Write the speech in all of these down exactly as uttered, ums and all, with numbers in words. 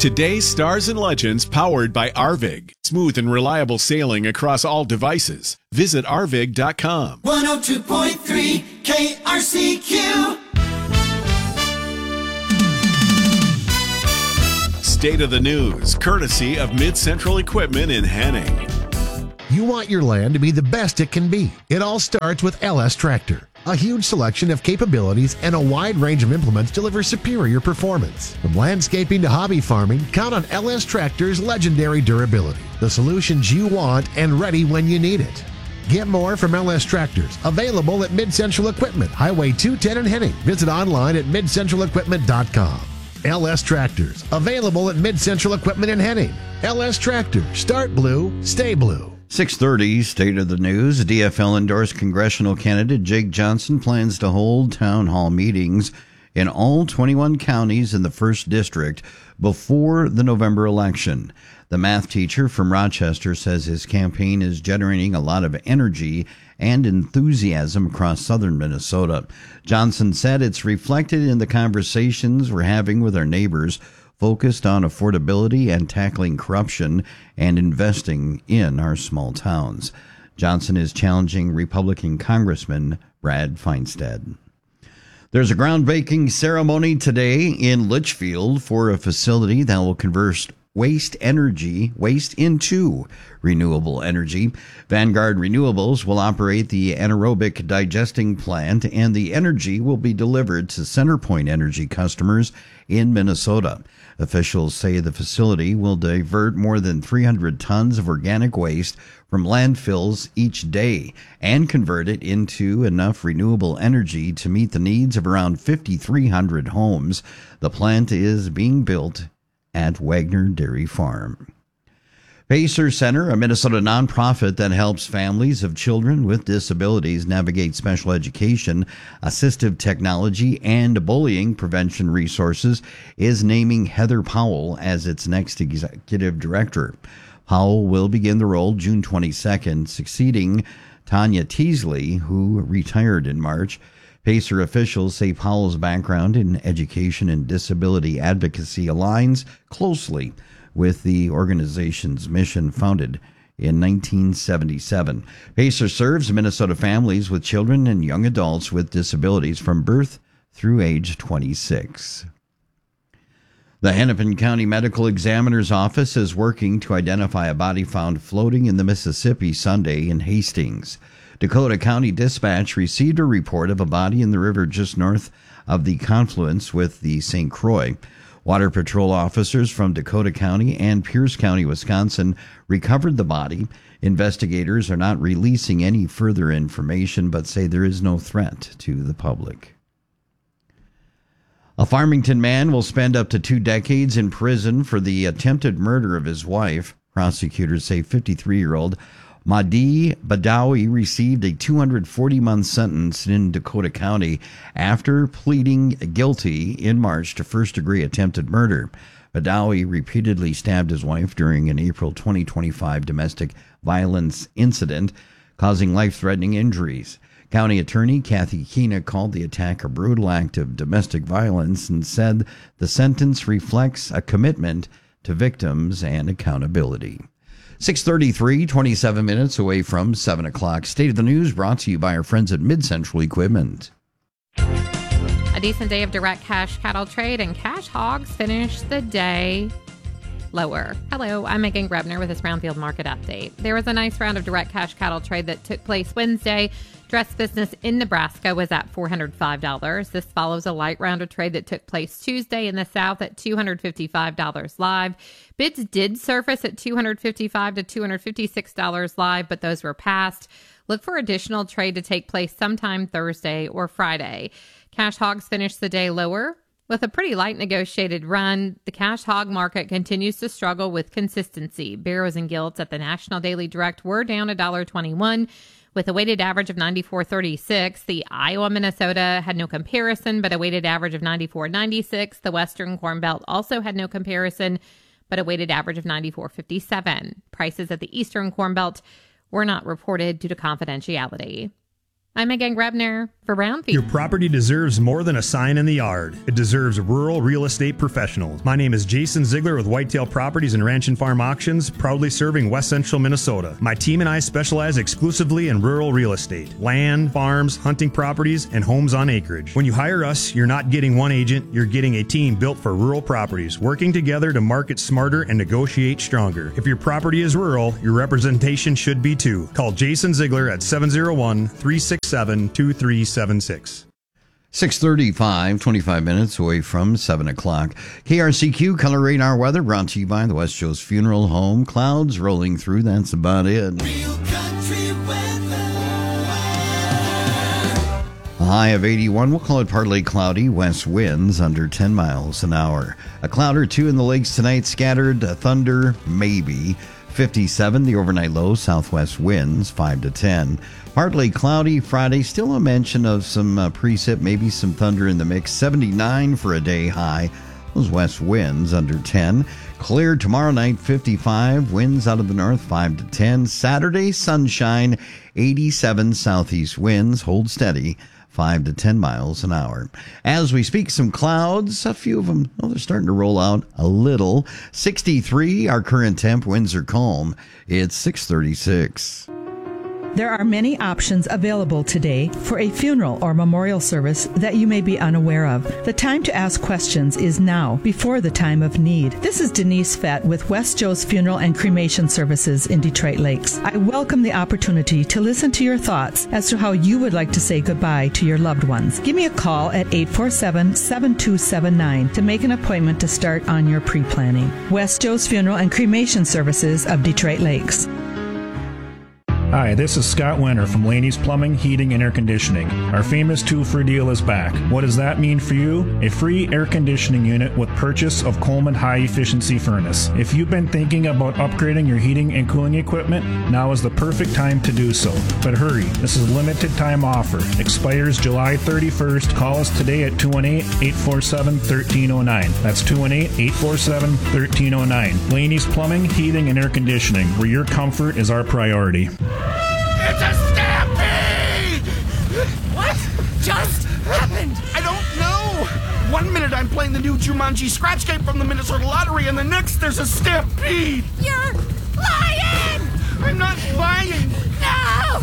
Today's Stars and Legends powered by Arvig. Smooth and reliable sailing across all devices. Visit arvig dot com. one oh two point three K R C Q. State of the News, courtesy of Mid-Central Equipment in Henning. You want your land to be the best it can be. It all starts with L S Tractor. A huge selection of capabilities and a wide range of implements deliver superior performance. From landscaping to hobby farming, count on L S Tractor's legendary durability. The solutions you want and ready when you need it. Get more from L S Tractors. Available at Mid-Central Equipment, Highway two ten in Henning. Visit online at mid central equipment dot com. L S Tractors. Available at Mid-Central Equipment in Henning. L S Tractor. Start blue, stay blue. six thirty, State of the News. D F L-endorsed congressional candidate Jake Johnson plans to hold town hall meetings in all twenty-one counties in the first District before the November election. The math teacher from Rochester says his campaign is generating a lot of energy and enthusiasm across southern Minnesota. Johnson said it's reflected in the conversations we're having with our neighbors, focused on affordability and tackling corruption and investing in our small towns. Johnson is challenging Republican Congressman Brad Feinstead. There's a groundbreaking ceremony today in Litchfield for a facility that will convert waste energy, waste into renewable energy. Vanguard Renewables will operate the anaerobic digesting plant, and the energy will be delivered to CenterPoint Energy customers in Minnesota. Officials say the facility will divert more than three hundred tons of organic waste from landfills each day and convert it into enough renewable energy to meet the needs of around five thousand three hundred homes. The plant is being built at Wagner Dairy Farm. Pacer Center, a Minnesota nonprofit that helps families of children with disabilities navigate special education, assistive technology, and bullying prevention resources, is naming Heather Powell as its next executive director. Powell will begin the role June twenty-second, succeeding Tanya Teasley, who retired in March. Pacer officials say Powell's background in education and disability advocacy aligns closely with the organization's mission, founded in nineteen seventy-seven. Pacer serves Minnesota families with children and young adults with disabilities from birth through age twenty-six. The Hennepin County Medical Examiner's Office is working to identify a body found floating in the Mississippi Sunday in Hastings. Dakota County Dispatch received a report of a body in the river just north of the confluence with the Saint Croix. Water Patrol officers from Dakota County and Pierce County, Wisconsin, recovered the body. Investigators are not releasing any further information, but say there is no threat to the public. A Farmington man will spend up to two decades in prison for the attempted murder of his wife. Prosecutors say fifty-three-year-old Mahdi Badawi received a two hundred forty month sentence in Dakota County after pleading guilty in March to first-degree attempted murder. Badawi repeatedly stabbed his wife during an April twenty twenty-five domestic violence incident, causing life-threatening injuries. County Attorney Kathy Keena called the attack a brutal act of domestic violence and said the sentence reflects a commitment to victims and accountability. six thirty-three, twenty-seven minutes away from seven o'clock. State of the News brought to you by our friends at Mid-Central Equipment. A decent day of direct cash cattle trade, and cash hogs finished the day lower. Hello, I'm Megan Grebner with this Brownfield Market Update. There was a nice round of direct cash cattle trade that took place Wednesday. Dress business in Nebraska was at four hundred five dollars. This follows a light round of trade that took place Tuesday in the South at two hundred fifty-five dollars live. Bids did surface at two hundred fifty-five dollars to two hundred fifty-six dollars live, but those were passed. Look for additional trade to take place sometime Thursday or Friday. Cash hogs finished the day lower. With a pretty light negotiated run, the cash hog market continues to struggle with consistency. Barrows and gilts at the National Daily Direct were down one dollar twenty-one with a weighted average of ninety-four thirty-six. The Iowa, Minnesota had no comparison, but a weighted average of ninety-four ninety-six. The Western Corn Belt also had no comparison, but a weighted average of ninety-four fifty-seven. Prices at the Eastern Corn Belt were not reported due to confidentiality. I'm Megan Grebner for Brownfield. Your property deserves more than a sign in the yard. It deserves rural real estate professionals. My name is Jason Ziegler with Whitetail Properties and Ranch and Farm Auctions, proudly serving West Central Minnesota. My team and I specialize exclusively in rural real estate, land, farms, hunting properties, and homes on acreage. When you hire us, you're not getting one agent, you're getting a team built for rural properties, working together to market smarter and negotiate stronger. If your property is rural, your representation should be too. Call Jason Ziegler at seven oh one, three six seven, two three seven six. six thirty-five, twenty-five minutes away from seven o'clock. K R C Q Color Radar Weather brought to you by the West Joe's Funeral Home. Clouds rolling through, that's about it. Real country weather. A high of eighty-one, we'll call it partly cloudy, west winds under ten miles an hour. A cloud or two in the lakes tonight, scattered thunder, maybe. fifty-seven, the overnight low, southwest winds, five to ten. Partly cloudy Friday, still a mention of some uh, precip, maybe some thunder in the mix. seventy-nine for a day high, those west winds under ten. Clear tomorrow night, fifty-five, winds out of the north, five to ten. Saturday, sunshine, eighty-seven southeast winds, hold steady, five to ten miles an hour. As we speak, some clouds, a few of them, oh, they're starting to roll out a little. sixty-three, our current temp, winds are calm. It's six thirty-six. There are many options available today for a funeral or memorial service that you may be unaware of. The time to ask questions is now, before the time of need. This is Denise Fett with West Joe's Funeral and Cremation Services in Detroit Lakes. I welcome the opportunity to listen to your thoughts as to how you would like to say goodbye to your loved ones. Give me a call at eight four seven, seven two seven nine to make an appointment to start on your pre-planning. West Joe's Funeral and Cremation Services of Detroit Lakes. Hi, this is Scott Winter from Laney's Plumbing, Heating, and Air Conditioning. Our famous two-for deal is back. What does that mean for you? A free air conditioning unit with purchase of Coleman high-efficiency furnace. If you've been thinking about upgrading your heating and cooling equipment, now is the perfect time to do so. But hurry, this is a limited time offer. Expires July thirty-first. Call us today at two one eight, eight four seven, one three zero nine. That's two one eight, eight four seven, one three zero nine. Laney's Plumbing, Heating, and Air Conditioning, where your comfort is our priority. It's a stampede! What just happened? I don't know. One minute I'm playing the new Jumanji scratch game from the Minnesota Lottery, and the next there's a stampede. You're lying! I'm not lying. No!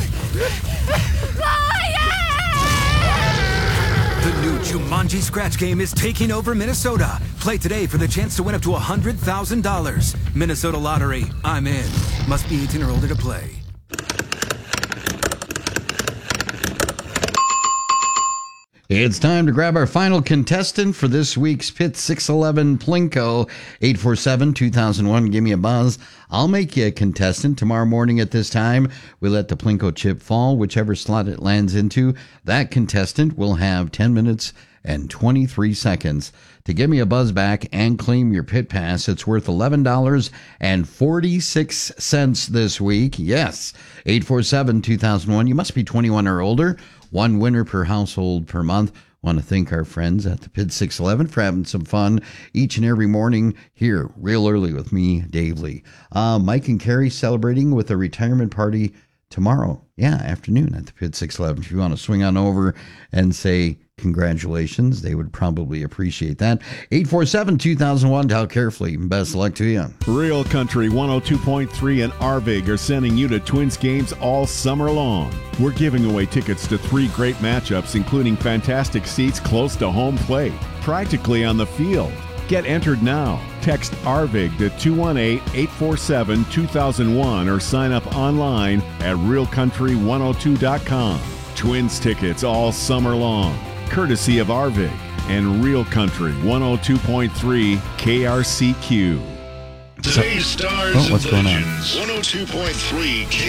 Lying! The new Jumanji scratch game is taking over Minnesota. Play today for the chance to win up to one hundred thousand dollars. Minnesota Lottery. I'm in. Must be eighteen or older to play. It's time to grab our final contestant for this week's Pit six eleven Plinko. eight four seven, two thousand one. Give me a buzz. I'll make you a contestant tomorrow morning at this time. We let the Plinko chip fall. Whichever slot it lands into, that contestant will have ten minutes and twenty-three seconds to give me a buzz back and claim your pit pass. It's worth eleven dollars and forty-six cents this week. Yes, eight four seven, two thousand one. You must be twenty-one or older. One winner per household per month. Want to thank our friends at the Pit six eleven for having some fun each and every morning here, real early with me, Dave Lee. Uh, Mike and Carrie celebrating with a retirement party tomorrow. Yeah, afternoon at the Pit six eleven. If you want to swing on over and say congratulations, they would probably appreciate that. eight four seven, two thousand one. Dial carefully. Best of luck to you. Real Country one oh two point three and Arvig are sending you to Twins games all summer long. We're giving away tickets to three great matchups, including fantastic seats close to home plate, practically on the field. Get entered now. Text Arvig to two one eight, eight four seven, two thousand one or sign up online at real country one oh two dot com. Twins tickets all summer long, courtesy of Arvig and Real Country one oh two point three K R C Q. Today's Stars oh, what's and going on? Legends, one oh two point three K